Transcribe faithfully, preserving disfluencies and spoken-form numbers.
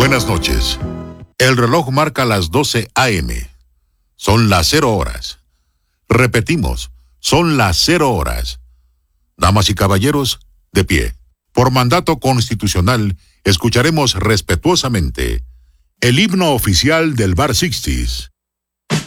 Buenas noches. El reloj marca las doce a eme. Son las cero horas. Repetimos, son las cero horas. Damas y caballeros, de pie. Por mandato constitucional, escucharemos respetuosamente el himno oficial del Bar sesenta.